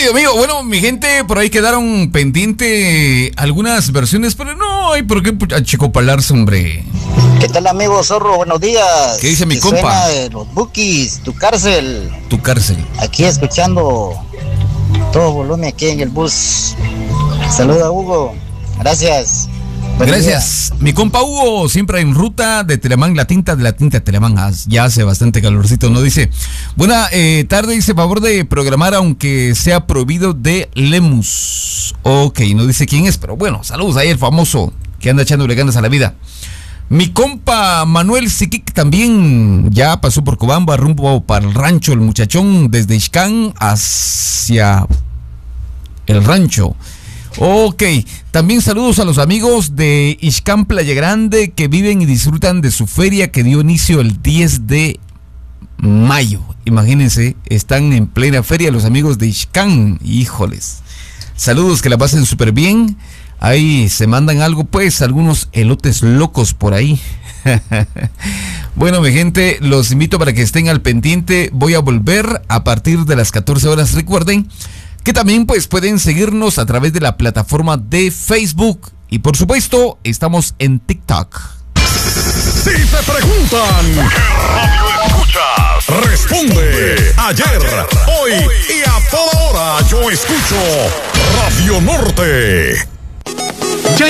Ay, Dios mío, bueno, mi gente, por ahí quedaron pendiente algunas versiones, pero no hay por qué achicopalarse, hombre. ¿Qué tal, amigo Zorro? Buenos días. ¿Qué dice mi ¿Qué compa? Suena de los Bukis, tu cárcel. Tu cárcel. Aquí escuchando todo volumen aquí en el bus. Saluda, Hugo. Gracias. Buen Gracias. día. Mi compa Hugo, siempre en ruta de Telemán, de la tinta Telemán. Ya hace bastante calorcito, ¿no? Dice, buena tarde, dice, favor de programar aunque sea prohibido de Lemus. Ok, no dice quién es, pero bueno, saludos ahí el famoso que anda echándole ganas a la vida. Mi compa Manuel Siquic también ya pasó por Cobamba, rumbo para el rancho, el muchachón, desde Ixcán hacia el rancho. Ok, también saludos a los amigos de Ixcán Playa Grande que viven y disfrutan de su feria que dio inicio el 10 de mayo. Imagínense, están en plena feria los amigos de Ixcán, híjoles. Saludos, que la pasen súper bien. Ahí se mandan algo, pues, algunos elotes locos por ahí. Bueno, mi gente, los invito para que estén al pendiente. Voy a volver a partir de las 14 horas. Recuerden que también pues pueden seguirnos a través de la plataforma de Facebook. Y por supuesto, estamos en TikTok. Si te preguntan ¿qué radio escuchas? Responde ayer, hoy y a toda hora. Yo escucho Radio Norte.